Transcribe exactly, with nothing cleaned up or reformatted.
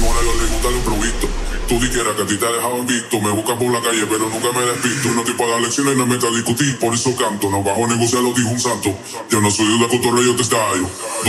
mora, yo le gusta lo improvisto. Tú dijeras que a ti te ha dejado invicto. Me buscan por la calle, pero nunca me despisto. No estoy para dar lecciones, no me meto a discutir. Por eso canto, no bajo a negociar, lo dijo un santo. Yo no soy de la cotorreo, yo te estallo.